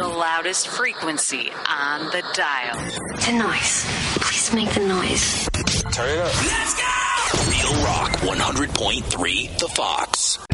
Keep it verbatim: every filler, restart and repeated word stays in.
The loudest frequency on the dial. The noise. Please make the noise. Turn it up. Let's go! Real Rock one hundred point three, The Fox.